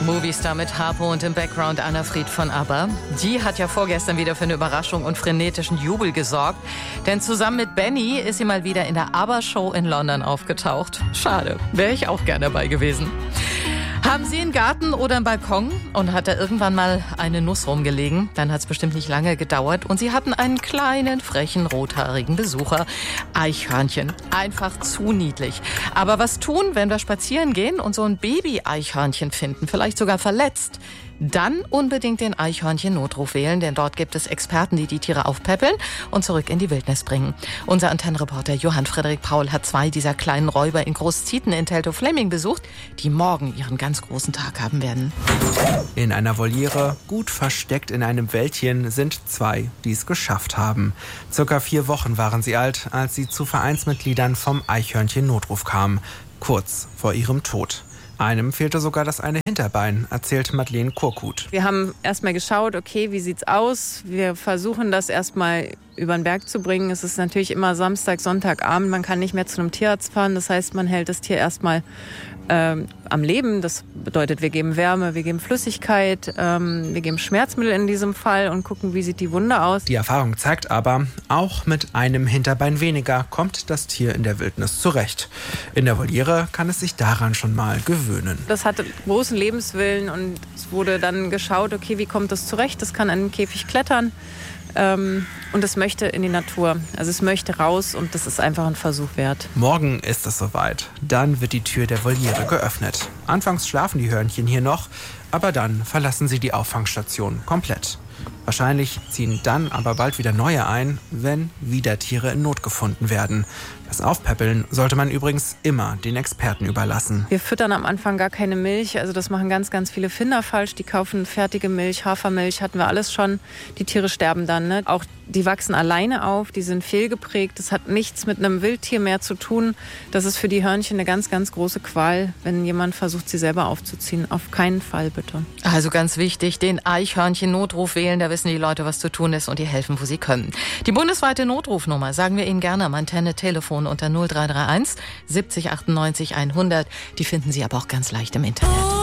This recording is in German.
Movistar mit Harpo und im Background Anna-Fried von ABBA. Die hat ja vorgestern wieder für eine Überraschung und frenetischen Jubel gesorgt. Denn zusammen mit Benny ist sie mal wieder in der ABBA-Show in London aufgetaucht. Schade, wäre ich auch gerne dabei gewesen. Haben Sie einen Garten oder einen Balkon und hat da irgendwann mal eine Nuss rumgelegen? Dann hat es bestimmt nicht lange gedauert und Sie hatten einen kleinen, frechen, rothaarigen Besucher. Eichhörnchen. Einfach zu niedlich. Aber was tun, wenn wir spazieren gehen und so ein Baby-Eichhörnchen finden, vielleicht sogar verletzt? Dann unbedingt den Eichhörnchen-Notruf wählen, denn dort gibt es Experten, die die Tiere aufpäppeln und zurück in die Wildnis bringen. Unser Antennenreporter Johann Frederik Paul hat 2 dieser kleinen Räuber in Großzieten in Teltow-Fleming besucht, die morgen ihren ganz großen Tag haben werden. In einer Voliere, gut versteckt in einem Wäldchen, sind 2, die es geschafft haben. Circa 4 Wochen waren sie alt, als sie zu Vereinsmitgliedern vom Eichhörnchen-Notruf kamen, kurz vor ihrem Tod. Einem fehlte sogar das eine Hinterbein, erzählt Madeleine Kurkut. Wir haben erstmal geschaut, okay, wie sieht's aus? Wir versuchen das erstmal über den Berg zu bringen. Es ist natürlich immer Samstag, Sonntagabend. Man kann nicht mehr zu einem Tierarzt fahren. Das heißt, man hält das Tier erstmal am Leben. Das bedeutet, wir geben Wärme, wir geben Flüssigkeit, wir geben Schmerzmittel in diesem Fall und gucken, wie sieht die Wunde aus. Die Erfahrung zeigt aber, auch mit einem Hinterbein weniger kommt das Tier in der Wildnis zurecht. In der Voliere kann es sich daran schon mal gewöhnen. Das hatte großen Lebenswillen und es wurde dann geschaut, okay, wie kommt das zurecht? Das kann an den Käfig klettern. Und es möchte in die Natur. Also es möchte raus und das ist einfach ein Versuch wert. Morgen ist es soweit. Dann wird die Tür der Voliere geöffnet. Anfangs schlafen die Hörnchen hier noch, aber dann verlassen sie die Auffangstation komplett. Wahrscheinlich ziehen dann aber bald wieder neue ein, wenn wieder Tiere in Not gefunden werden. Das Aufpäppeln sollte man übrigens immer den Experten überlassen. Wir füttern am Anfang gar keine Milch. Also das machen ganz, ganz viele Finder falsch. Die kaufen fertige Milch, Hafermilch, hatten wir alles schon. Die Tiere sterben dann. Ne? Auch die wachsen alleine auf, die sind fehlgeprägt. Das hat nichts mit einem Wildtier mehr zu tun. Das ist für die Hörnchen eine ganz, ganz große Qual, wenn jemand versucht, sie selber aufzuziehen. Auf keinen Fall, bitte. Also ganz wichtig, den Eichhörnchen-Notruf wählen. Da wissen die Leute, was zu tun ist und die helfen, wo sie können. Die bundesweite Notrufnummer sagen wir Ihnen gerne am Antenne-Telefon unter 0331 70 98 100. Die finden Sie aber auch ganz leicht im Internet.